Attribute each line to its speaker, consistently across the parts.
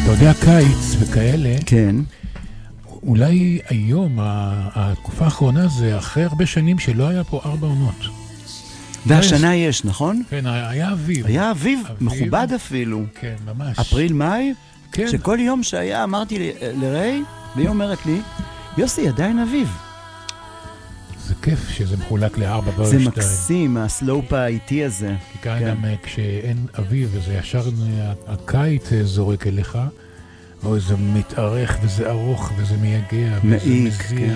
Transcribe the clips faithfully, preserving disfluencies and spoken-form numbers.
Speaker 1: אתה יודע, קיץ וכאלה,
Speaker 2: כן.
Speaker 1: אולי היום, התקופה האחרונה זה אחרי הרבה שנים שלא היה פה ארבע עונות.
Speaker 2: והשנה יש, נכון?
Speaker 1: כן, היה אביב.
Speaker 2: היה אביב, מכובד אפילו.
Speaker 1: כן, ממש.
Speaker 2: אפריל, מאי?
Speaker 1: כן.
Speaker 2: שכל יום שהיה, אמרתי לראי, והיא אומרת לי, יוסי, עדיין אביב.
Speaker 1: זה כיף שזה מחולק לארבע ועוד
Speaker 2: זה
Speaker 1: שתיים.
Speaker 2: מקסים, הסלופ האיטי הזה.
Speaker 1: כי כאן גם כשאין אביב, וזה ישר הקיץ זורק אליך, או זה מתארך וזה ארוך וזה מייגע וזה מזיע.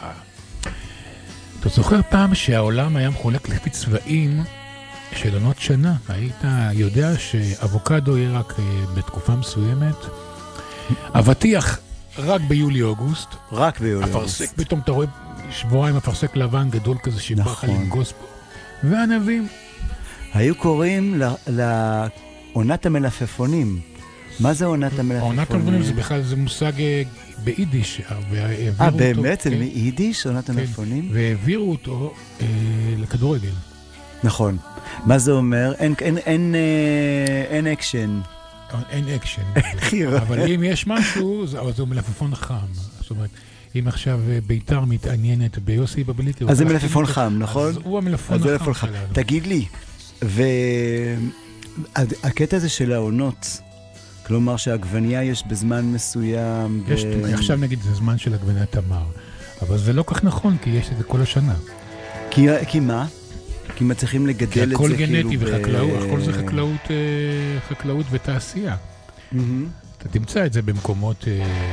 Speaker 1: אתה זוכר פעם שהעולם היה מחולק לפי צבעים של עונות שנה? היית יודע שאבוקדו יהיה רק בתקופה מסוימת? אבטיח רק ביולי-אוגוסט.
Speaker 2: רק ביולי-אוגוסט.
Speaker 1: אפרסק, פתאום אתה רואה שבועיים אפרסק לבן גדול כזה שבא לך לנגוס פה. וענבים.
Speaker 2: היו קוראים לעונת המלפפונים. מה זה עונת המלפפונים?
Speaker 1: עונת המלפפונים זה בכלל, זה מושג ביידיש.
Speaker 2: אה, באמת? זה מיידיש, עונת המלפפונים?
Speaker 1: והעבירו אותו לכדורגל.
Speaker 2: נכון. מה זה אומר? אין אקשן.
Speaker 1: אין אקשן. אבל אם יש משהו, זה מלפפון חם. זאת אומרת, אם עכשיו ביתר מתעניינת ביוסי בבליטי...
Speaker 2: אז זה מלפפון חם, נכון?
Speaker 1: אז הוא המלפפון החם שלנו.
Speaker 2: תגיד לי, והקטע הזה של העונות, כלומר שהעגבניה יש בזמן מסוים...
Speaker 1: עכשיו נגיד זה זמן של עגבניה תמר, אבל זה לא כך נכון, כי יש את זה כל השנה.
Speaker 2: כי מה? כי מצליחים לגדל את זה כאילו...
Speaker 1: כי הכל גנטי וחקלאות, הכל זה חקלאות ותעשייה. אתה תמצא את זה במקומות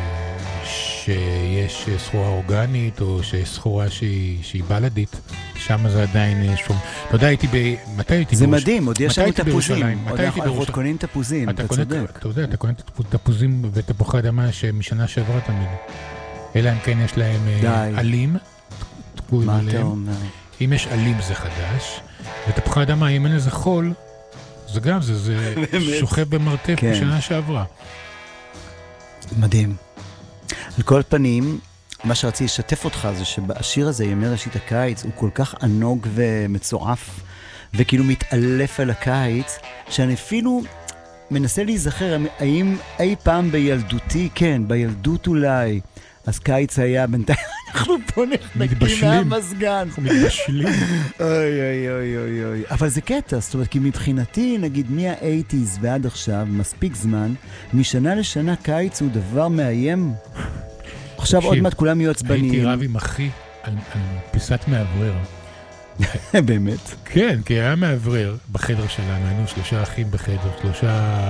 Speaker 1: שיש סחורה אורגנית, או שיש סחורה שהיא בלדית, שם זה עדיין שום... אתה יודע, הייתי ב... מתי הייתי
Speaker 2: זה מדהים, עוד יש לנו תפוזים. אנחנו עוד קונים תפוזים, אתה צודק.
Speaker 1: אתה יודע, אתה קונה תפוזים ותפוחי אדמה שמשנה שעברה תמיד. אלא אם כן יש להם עלים, תקועים עליהם.
Speaker 2: מה אתה אומר?
Speaker 1: אם יש עלים זה חדש, ותפוחי אדמה, אם אין איזה חול, זה גם, זה, זה שוכב במרתף כן. בשנה שעברה.
Speaker 2: מדהים. על כל פנים, מה שרציתי לשתף אותך זה שבשיר הזה, ימי ראשית הקיץ, הוא כל כך ענוג ומצועף, וכאילו מתעלף על הקיץ, שאני אפילו מנסה להיזכר, האם אי פעם בילדותי, כן, בילדות אולי, אז קיץ היה בינתיים, אנחנו פה נחנקים מהמזגן.
Speaker 1: אנחנו מתבשלים.
Speaker 2: אוי אוי אוי אוי אוי. אבל זה קטע, זאת אומרת, כי מבחינתי, נגיד מה-שמונים ועד עכשיו, מספיק זמן, משנה לשנה קיץ הוא דבר מאיים. עכשיו עוד מעט כולם יהיו עצבניים.
Speaker 1: הייתי רב עם אחי על פיסת מעברר.
Speaker 2: באמת?
Speaker 1: כן, כי היה מעברר בחדר שלנו, היינו שלושה אחים בחדר, שלושה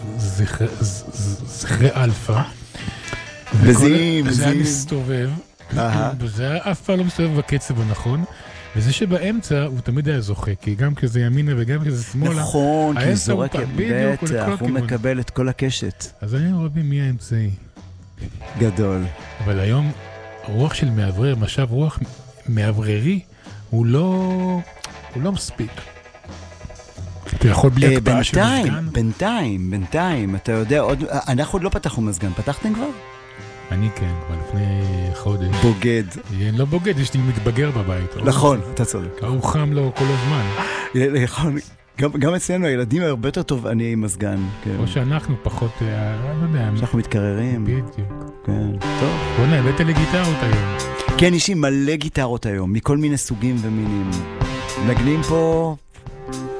Speaker 1: זכרי אלפא.
Speaker 2: וזים,
Speaker 1: וזה היה מסתובב, וזה היה אף פעם לא מסתובב בקצב הנכון, וזה שבאמצע הוא תמיד היה זוכה, כי גם כזה ימינה וגם כזה שמאלה,
Speaker 2: נכון, כי זורק בטח, הוא מקבל את כל הקשת.
Speaker 1: אז היינו רבים מי האמצעי.
Speaker 2: גדול.
Speaker 1: אבל היום, הרוח של מעברר, משאב רוח מעבררי, הוא לא, הוא לא מספיק. אתה יכול בלי הקפאה של מזגן?
Speaker 2: בינתיים, בינתיים, בינתיים, אתה יודע, אנחנו עוד לא פתחנו מזגן, פתחתם כבר?
Speaker 1: אני כן, כבר לפני חודש.
Speaker 2: בוגד.
Speaker 1: לא בוגד, יש לי מתבגר בבית.
Speaker 2: נכון, אתה צודק.
Speaker 1: הוא חם לו כל הזמן.
Speaker 2: נכון, גם אצלנו הילדים הרבה יותר טוב, אני עם מזגן.
Speaker 1: או שאנחנו פחות, לא יודע.
Speaker 2: שאנחנו מתקררים.
Speaker 1: בדיוק.
Speaker 2: כן, טוב.
Speaker 1: בוא נאבט לי גיטרות היום.
Speaker 2: כן, יש לי מלא גיטרות היום, מכל מיני סוגים ומינים. נגנים פה